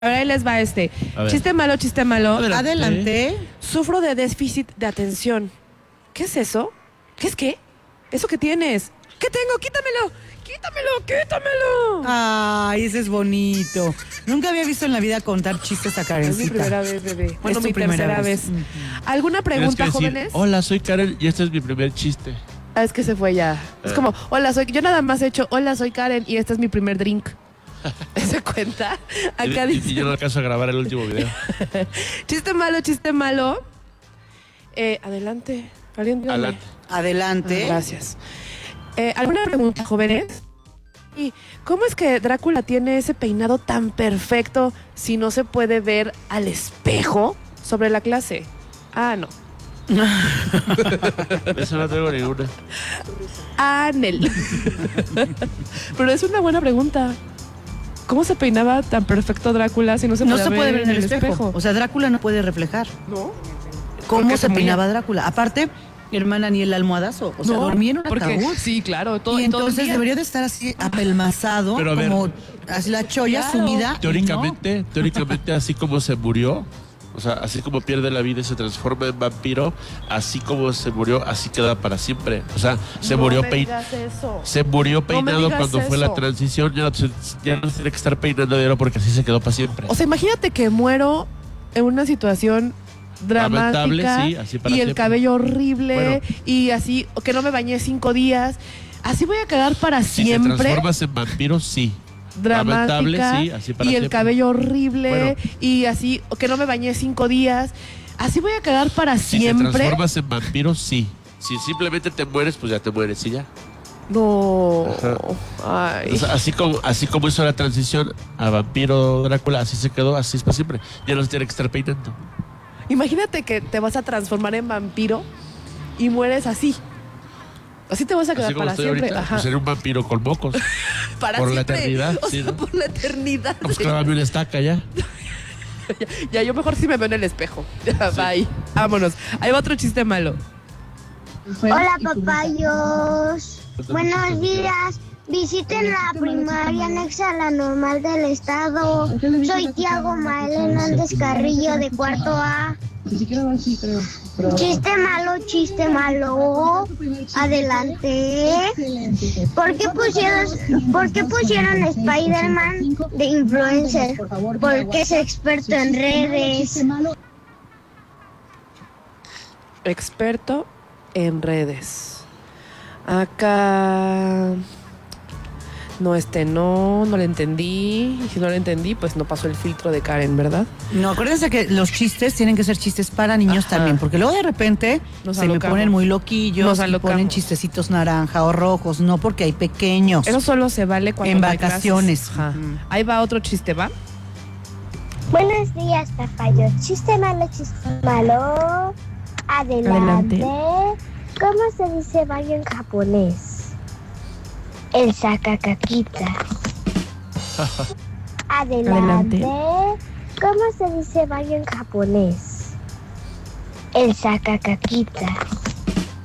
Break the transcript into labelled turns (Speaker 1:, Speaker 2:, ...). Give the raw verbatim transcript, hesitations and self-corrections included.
Speaker 1: A ver, ahí les va este. Chiste malo, chiste malo.
Speaker 2: Adelante.
Speaker 1: Adelante. Sufro de déficit de atención. ¿Qué es eso? ¿Qué es qué? ¿Eso que tienes? ¿Qué tengo? Quítamelo. Quítamelo, quítamelo.
Speaker 2: Ay, ese es bonito. Nunca había visto en la vida contar chistes a Karencita.
Speaker 1: Es mi primera vez, bebé. Bueno,
Speaker 2: Es tu
Speaker 1: mi
Speaker 2: primera
Speaker 1: tercera vez.
Speaker 2: vez. Uh-huh.
Speaker 1: ¿Alguna pregunta,
Speaker 3: Tienes que decir,
Speaker 1: jóvenes?
Speaker 3: hola, soy Karen y este es mi primer chiste.
Speaker 1: Ah, es que se fue ya. Es como, hola, soy... Yo nada más he hecho, hola, soy Karen y este es mi primer drink. ¿Se cuenta? Acá
Speaker 3: y,
Speaker 1: dice...
Speaker 3: y yo no alcanzo a grabar el último video.
Speaker 1: Chiste malo, chiste malo. Eh, adelante. ¿Alguien dígame?
Speaker 3: Adelante.
Speaker 2: Adelante.
Speaker 1: Ah, gracias. Eh, ¿Alguna pregunta, jóvenes? ¿Y cómo es que Drácula tiene ese peinado tan perfecto si no se puede ver al espejo sobre la clase? Ah, no.
Speaker 3: Eso no tengo ninguna.
Speaker 1: Ah, Nel. Pero es una buena pregunta. ¿Cómo se peinaba tan perfecto Drácula si no se,
Speaker 2: No
Speaker 1: podía
Speaker 2: se puede ver en el
Speaker 1: espejo?
Speaker 2: espejo. O sea, Drácula no puede reflejar.
Speaker 1: ¿No?
Speaker 2: ¿Cómo
Speaker 1: Porque
Speaker 2: se
Speaker 1: se
Speaker 2: peinaba
Speaker 1: moría.
Speaker 2: Drácula? Aparte, hermana, ni el almohadazo. O sea,
Speaker 1: No,
Speaker 2: dormía en un
Speaker 1: porque,
Speaker 2: ataúd.
Speaker 1: sí, claro. Todo,
Speaker 2: Y
Speaker 1: todo el
Speaker 2: entonces
Speaker 1: día.
Speaker 2: debería de estar así apelmazado,
Speaker 3: Pero a ver.
Speaker 2: como así la cholla
Speaker 1: Claro.
Speaker 2: sumida.
Speaker 3: Teóricamente, teóricamente, así como se murió, o sea, así como pierde la vida y se transforma en vampiro, así como se murió, así queda para siempre. O sea, se
Speaker 1: No
Speaker 3: murió
Speaker 1: me
Speaker 3: pein-
Speaker 1: digas eso.
Speaker 3: se murió
Speaker 1: No me
Speaker 3: peinado
Speaker 1: digas
Speaker 3: cuando fue la
Speaker 1: eso.
Speaker 3: transición, ya no, se- ya no tiene que estar peinando de oro porque así se quedó para siempre.
Speaker 1: O sea, imagínate que muero en una situación
Speaker 3: Lamentable,
Speaker 1: dramática
Speaker 3: sí, así para
Speaker 1: y el
Speaker 3: siempre.
Speaker 1: cabello horrible
Speaker 3: Bueno.
Speaker 1: y así, o que no me bañé cinco días. Así voy a quedar para
Speaker 3: si te
Speaker 1: siempre.
Speaker 3: transformas en vampiro, sí.
Speaker 1: Dramática
Speaker 3: Lamentable, sí, así para
Speaker 1: y el
Speaker 3: siempre.
Speaker 1: cabello horrible
Speaker 3: Bueno.
Speaker 1: y así, o que no me bañé cinco días. Así voy a quedar para
Speaker 3: Si te
Speaker 1: siempre.
Speaker 3: transformas en vampiro, sí. Si simplemente te mueres, pues ya te mueres y ya.
Speaker 1: No.
Speaker 3: Ajá.
Speaker 1: Ay.
Speaker 3: O sea, así como, así como hizo la transición a vampiro Drácula, así se quedó, así es para siempre. Ya no se tiene que estar peinando.
Speaker 1: Imagínate que te vas a transformar en vampiro y mueres así. Así te vas a quedar
Speaker 3: Así como
Speaker 1: para
Speaker 3: estoy
Speaker 1: siempre.
Speaker 3: ahorita,
Speaker 1: Ajá.
Speaker 3: pues seré un vampiro con mocos.
Speaker 1: Para
Speaker 3: por la
Speaker 1: siempre.
Speaker 3: eternidad,
Speaker 1: O
Speaker 3: sí,
Speaker 1: sea,
Speaker 3: ¿no?
Speaker 1: por la eternidad.
Speaker 3: Pues clávame una estaca ya.
Speaker 1: ya, ya, yo mejor sí me veo en el espejo. Ya, bye. Vámonos. Ahí va otro chiste malo.
Speaker 4: Hola papayos, buenos días, visiten la primaria anexa a la normal del estado. Soy Tiago Mael Hernández Carrillo de cuarto A. Chiste malo, chiste malo, adelante. ¿Por qué pusieron, por qué pusieron a Spider-Man de influencer? Porque es experto en redes.
Speaker 1: Experto en redes. Acá. No, este no, no le entendí. Y si no le entendí, pues no pasó el filtro de Karen, ¿verdad?
Speaker 2: No, acuérdense que los chistes tienen que ser chistes para niños
Speaker 1: Ajá.
Speaker 2: también, porque luego de repente
Speaker 1: Nos
Speaker 2: se me
Speaker 1: alocamos.
Speaker 2: ponen muy loquillos,
Speaker 1: Nos
Speaker 2: y
Speaker 1: alocamos.
Speaker 2: ponen chistecitos naranja o rojos, no porque hay pequeños.
Speaker 1: Eso solo se vale cuando
Speaker 2: En
Speaker 1: no hay
Speaker 2: vacaciones.
Speaker 1: clases. Ajá.
Speaker 2: Ujú.
Speaker 1: Ahí va otro chiste, ¿va?
Speaker 4: Buenos días, papayos. Chiste malo, chiste malo. Adelante.
Speaker 1: Adelante.
Speaker 4: ¿Cómo se dice baño en japonés? El sacacaquita. Adelante.
Speaker 1: Adelante.
Speaker 4: ¿Cómo se dice baño en japonés? El sacacaquita.